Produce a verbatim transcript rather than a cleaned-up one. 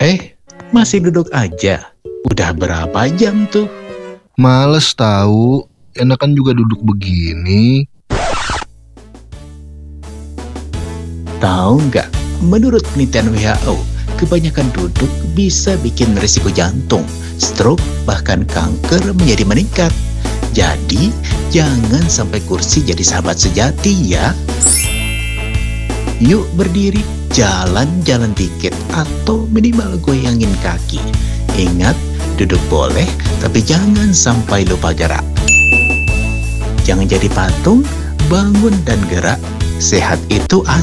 Eh, masih duduk aja. Udah berapa jam tuh? Males tahu, enakan juga duduk begini. Tahu nggak? Menurut penelitian W H O, kebanyakan duduk bisa bikin risiko jantung, stroke, bahkan kanker menjadi meningkat. Jadi, jangan sampai kursi jadi sahabat sejati ya. Yuk berdiri, jalan-jalan dikit, atau minimal goyangin kaki. Ingat, duduk boleh, tapi jangan sampai lupa gerak. Jangan jadi patung, bangun dan gerak. Sehat itu